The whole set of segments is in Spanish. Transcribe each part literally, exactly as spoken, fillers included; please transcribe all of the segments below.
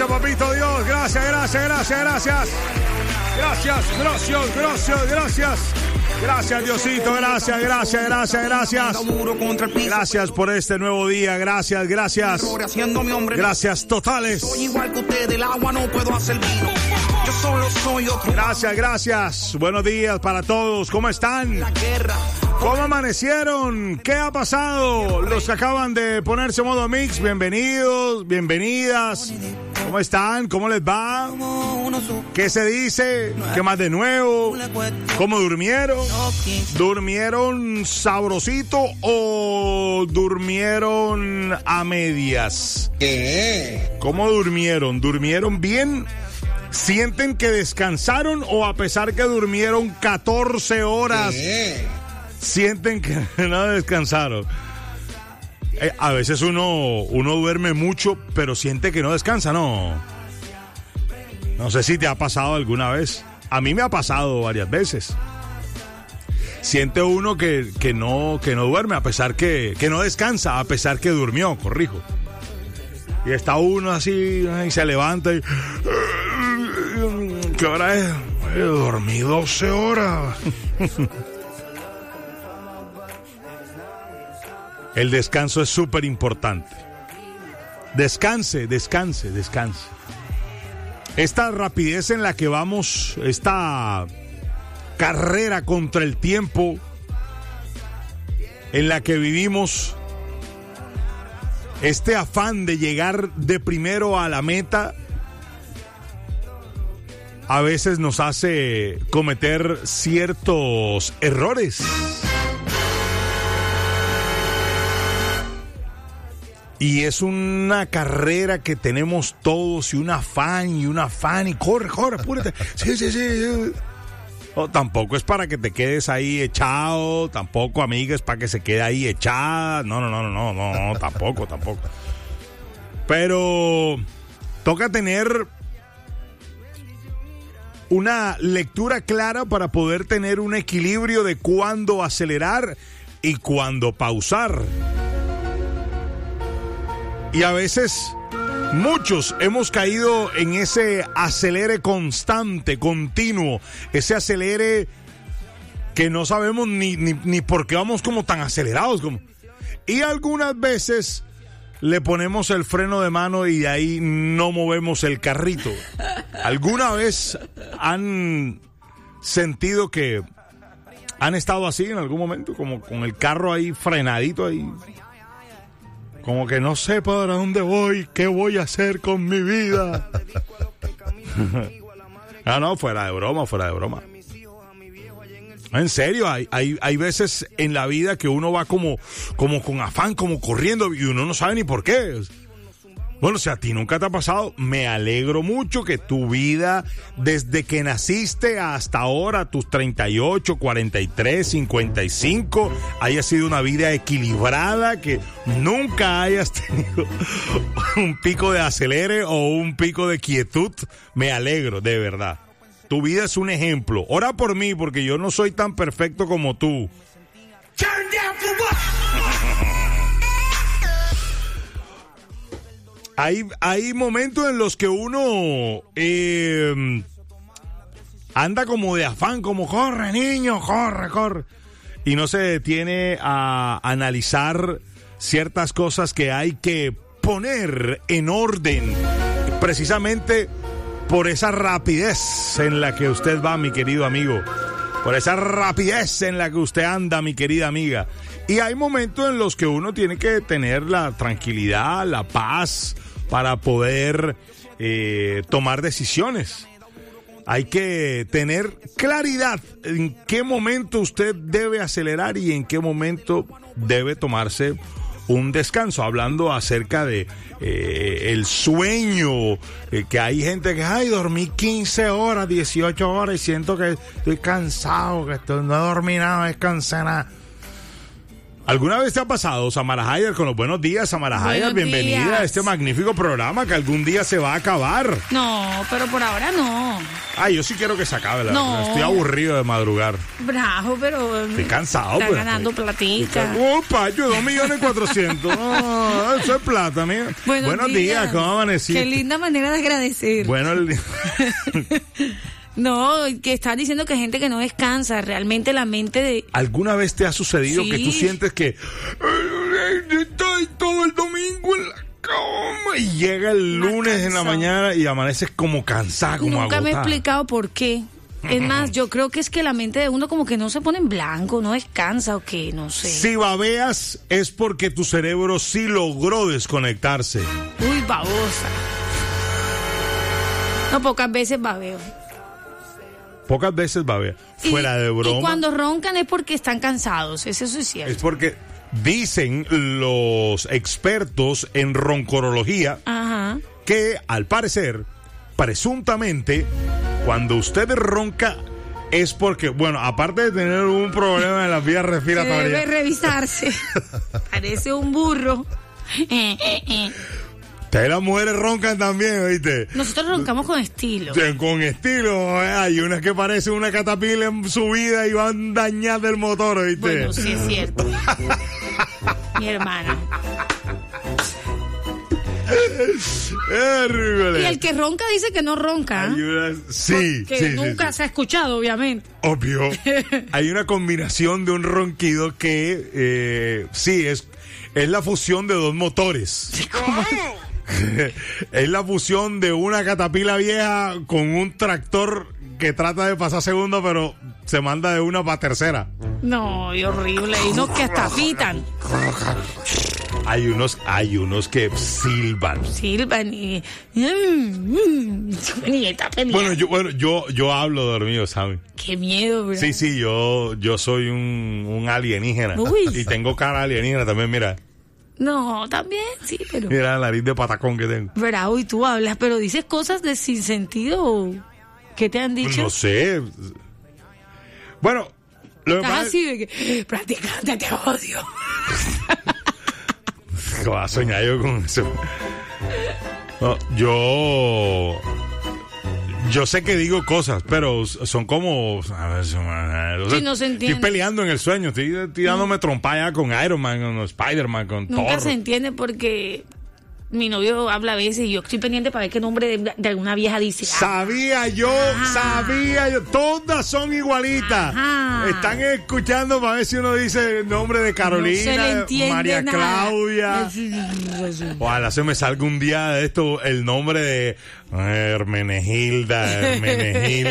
Gracias, papito Dios. Gracias, gracias, gracias, gracias. Gracias, gracias, gracias, gracias. Gracias, Diosito, gracias, gracias, gracias, gracias. Gracias por este nuevo día, gracias, gracias. Gracias totales. Gracias, gracias. Buenos días para todos, ¿cómo están? ¿Cómo amanecieron? ¿Qué ha pasado? Los que acaban de ponerse modo mix, bienvenidos, bienvenidas. ¿Cómo están? ¿Cómo les va? ¿Qué se dice? ¿Qué más de nuevo? ¿Cómo durmieron? ¿Durmieron sabrosito o durmieron a medias? ¿Qué? ¿Cómo durmieron? ¿Durmieron bien? ¿Sienten que descansaron o a pesar que durmieron catorce horas, ¿Qué? sienten que no descansaron? Eh, a veces uno, uno duerme mucho, pero siente que no descansa, ¿no? No sé si te ha pasado alguna vez. A mí me ha pasado varias veces. Siente uno que, que, no, que no duerme, a pesar que, que no descansa, a pesar que durmió, corrijo. Y está uno así, y se levanta y... ¿Qué hora es? Dormí doce horas. El descanso es súper importante. Descanse, descanse, descanse. Esta rapidez en la que vamos, esta carrera contra el tiempo en la que vivimos, este afán de llegar de primero a la meta, a veces nos hace cometer ciertos errores. Y es una carrera que tenemos todos y un afán y un afán y corre, corre, apúrate. Sí, sí, sí. No, tampoco es para que te quedes ahí echado, tampoco, amiga, es para que se quede ahí echada. No, no, no, no, no, no, tampoco, tampoco. Pero toca tener una lectura clara para poder tener un equilibrio de cuándo acelerar y cuándo pausar. Y a veces muchos hemos caído en ese acelere constante, continuo, ese acelere que no sabemos ni, ni, ni por qué vamos como tan acelerados. Como... Y algunas veces le ponemos el freno de mano y de ahí no movemos el carrito. ¿Alguna vez han sentido que han estado así en algún momento? Como con el carro ahí frenadito ahí. Como que no sé para dónde voy, qué voy a hacer con mi vida. Ah, no, fuera de broma, fuera de broma. En serio, hay, hay, hay veces en la vida que uno va como, como con afán, como corriendo y uno no sabe ni por qué. Bueno, si a ti nunca te ha pasado, me alegro mucho que tu vida, desde que naciste hasta ahora, tus treinta y ocho, cuarenta y tres, cincuenta y cinco, haya sido una vida equilibrada, que nunca hayas tenido un pico de acelere o un pico de quietud. Me alegro, de verdad. Tu vida es un ejemplo. Ora por mí, porque yo no soy tan perfecto como tú. Hay, hay momentos en los que uno eh, anda como de afán, como corre niño, corre, corre. Y no se detiene a analizar ciertas cosas que hay que poner en orden. Precisamente por esa rapidez en la que usted va, mi querido amigo. Por esa rapidez en la que usted anda, mi querida amiga. Y hay momentos en los que uno tiene que tener la tranquilidad, la paz, para poder eh, tomar decisiones. Hay que tener claridad en qué momento usted debe acelerar y en qué momento debe tomarse un descanso. Hablando acerca de eh, el sueño, eh, que hay gente que, ay, dormí quince horas, dieciocho horas y siento que estoy cansado, que estoy, no he dormido nada, no descansé nada. ¿Alguna vez te ha pasado, Samara Hayar, con los buenos días, Samara Hayar? Bienvenida días. a este magnífico programa que algún día se va a acabar. No, pero por ahora no. Ay, yo sí quiero que se acabe, la No. verdad. Estoy aburrido de madrugar. Bravo, pero... Estoy cansado. Está pues. ganando platica. Opa, yo dos millones cuatrocientos. Ah, eso es plata, mía. Buenos, Buenos días, días. ¿cómo amaneciste? Qué linda manera de agradecer. Bueno, el... No, que estás diciendo que hay gente que no descansa. Realmente la mente de... ¿Alguna vez te ha sucedido Sí. que tú sientes que "Ay, estoy todo el domingo en la cama y llega el Más lunes en la cansado. mañana y amaneces como cansada, como Nunca agotada"? me he explicado por qué. Es más, yo creo que es que la mente de uno como que no se pone en blanco, no descansa o qué, no sé. Si babeas es porque tu cerebro sí logró desconectarse. Uy, babosa. No, pocas veces babeo. Pocas veces babea. Y- Fuera de broma. Y cuando roncan es porque están cansados, eso sí es cierto. Es porque dicen los expertos en roncorología Ajá. que al parecer, presuntamente, cuando usted ronca es porque, bueno, aparte de tener un problema en las vías Se debe respiratorias, revisarse. Parece un burro. ustedes las mujeres roncan también, ¿oíste? Nosotros roncamos con estilo. Sí, con estilo, ¿eh? Hay unas que parecen una catapila en subida y van dañando el motor, ¿oíste? Bueno, sí es cierto. Mi hermana. Horrible. Y el que ronca dice que no ronca. Hay ¿eh? unas- sí, Que sí, sí, nunca sí. se ha escuchado, obviamente. Obvio. Hay una combinación de un ronquido que eh, sí, es, es la fusión de dos motores. Es la fusión de una catapila vieja con un tractor que trata de pasar segundo, pero se manda de una para tercera. No, y horrible. Y unos que hasta pitan. Hay unos, hay unos que silban. Silban y... Mm, y está pendiente. Bueno, yo, bueno, yo, yo hablo dormido, ¿sabes? Qué miedo, bro. Sí, sí, yo, yo soy un, un alienígena. Uy. Y tengo cara alienígena también, mira. No, también, sí, pero... Mira la nariz de patacón que tengo. Bravo, y tú hablas, pero dices cosas de sin sentido. ¿Qué te han dicho? No sé. Bueno, lo que Estás pasa así de que, practicante, te odio. es que va a soñar yo con eso. No, yo... Yo sé que digo cosas, pero son como... A ver, o sea, Sí, no se entiende. Estoy peleando en el sueño, estoy, estoy dándome trompada con Iron Man, con Spider-Man, con Nunca Thor. se entiende porque mi novio habla a veces y yo estoy pendiente para ver qué nombre de, de alguna vieja dice. Ah, Sabía yo, Ajá. sabía yo. Todas son igualitas. Ajá. Están escuchando para ver si uno dice el nombre de no se le Carolina, entiende María nada. Claudia. Ojalá se me salga un día de esto el nombre de Hermenegilda, Hermenegil.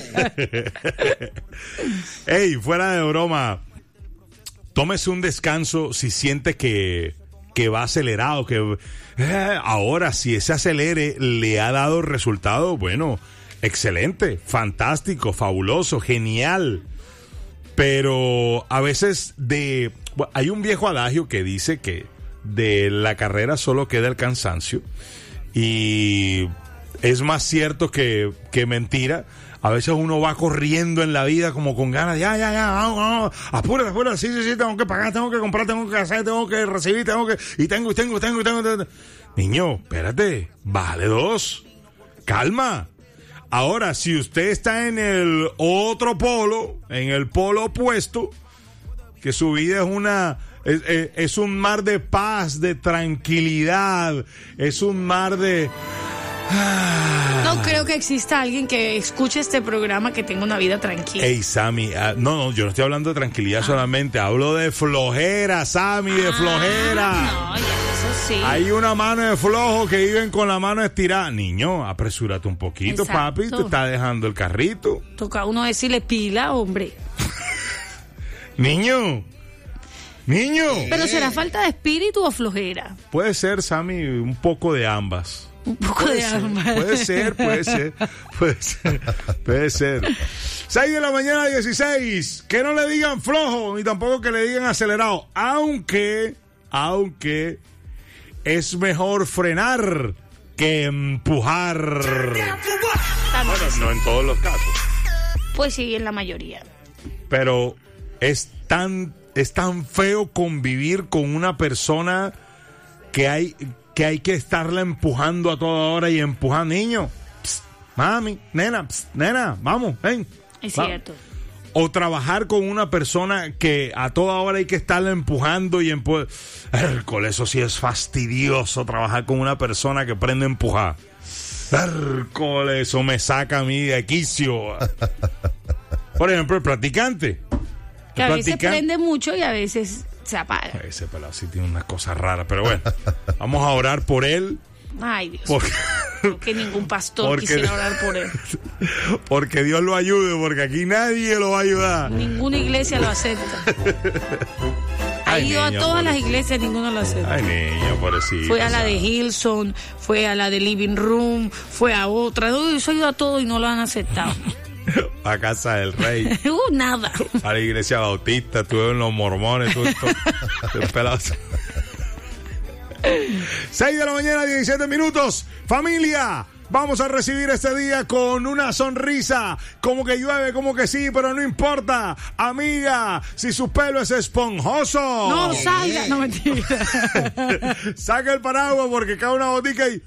Ey, fuera de broma. Tómese un descanso si siente que, que va acelerado, que eh, ahora si ese acelere le ha dado resultado, bueno, excelente, fantástico, fabuloso, genial. Pero a veces de bueno, hay un viejo adagio que dice que de la carrera solo queda el cansancio y es más cierto que, que mentira. A veces uno va corriendo en la vida como con ganas de, ya, ya, ya, vamos, vamos, apúrate, apúrate, sí, sí, sí, tengo que pagar, tengo que comprar, tengo que hacer, tengo que recibir, tengo que, y tengo, y tengo, y tengo, y tengo, y tengo. Niño, espérate, bájale dos, calma. Ahora, si usted está en el otro polo, en el polo opuesto, que su vida es una... Es, es, es un mar de paz, de tranquilidad, es un mar de... No creo que exista alguien que escuche este programa que tenga una vida tranquila. Ey, Sammy, uh, no, no, yo no estoy hablando de tranquilidad ah. solamente, hablo de flojera, Sammy, de flojera. Ah, no, ya, eso sí. Hay una mano de flojo que viven con la mano estirada. Niño, apresúrate un poquito, Exacto. papi, te está dejando el carrito. Toca uno decirle pila, hombre. Niño, niño. Pero será falta de espíritu o flojera. Puede ser, Sammy, un poco de ambas. Un poco puede de ser, ambas. Puede ser, puede ser, puede ser, puede ser. seis de la mañana, dieciséis. Que no le digan flojo, ni tampoco que le digan acelerado. Aunque, aunque es mejor frenar que empujar. Bueno, no en todos los casos. Pues sí, en la mayoría. Pero es tan es tan feo convivir con una persona que hay, que hay que estarla empujando a toda hora y empujar, niño. Psst, mami, nena, psst, nena, vamos, ven. Es vamos. cierto. O trabajar con una persona que a toda hora hay que estarla empujando y empujar. Hércules, eso sí es fastidioso, trabajar con una persona que prende a empujar. Hércules, eso me saca a mí de quicio. Por ejemplo, el practicante. Que a veces prende mucho y a veces se apaga. Ese pelado sí tiene unas cosas raras, pero bueno, vamos a orar por él. Ay, Dios. Porque, no que ningún pastor porque, quisiera orar por él. Porque Dios lo ayude, porque aquí nadie lo va a ayudar. Ninguna iglesia lo acepta. Ha Ay, ido niña, a todas por... las iglesias, ninguna lo acepta. Ay, niña, pobrecita. Fue a la de Hillsong, fue a la de Living Room, fue a otra. Eso ha ido a todo y no lo han aceptado. A casa del rey. uh, nada. A la iglesia bautista, estuve en los mormones, tú, tú, tú, pelados. seis de la mañana, diecisiete minutos. Familia, vamos a recibir este día con una sonrisa. Como que llueve, como que sí, pero no importa. Amiga, si su pelo es esponjoso, no salga. No, mentira. Saca el paraguas porque cae una botica y...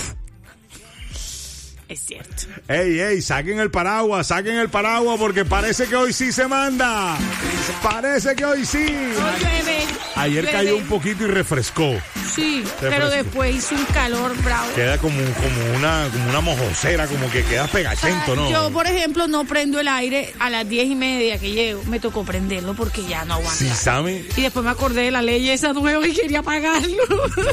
Es cierto. Ey, ey, saquen el paraguas, saquen el paraguas porque parece que hoy sí se manda. Parece que hoy sí. Llueve, Ayer llueve. cayó un poquito y refrescó. Sí, Refrescó. pero después hizo un calor bravo. Queda como, como una como una mojosera, como que queda pegachento, ¿no? Yo, por ejemplo, no prendo el aire a las diez y media que llego. Me tocó prenderlo porque ya no aguanta. Sí, Sammy. Y después me acordé de la ley esa nueva y quería apagarlo.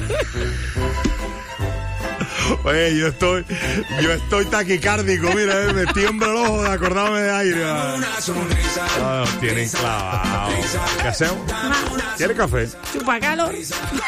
Oye, yo estoy, yo estoy taquicárdico, mira, eh, me tiembla el ojo de acordarme de aire. Ah, nos tienen clavado. ¿Qué hacemos? ¿Quiere café? Chupa calor.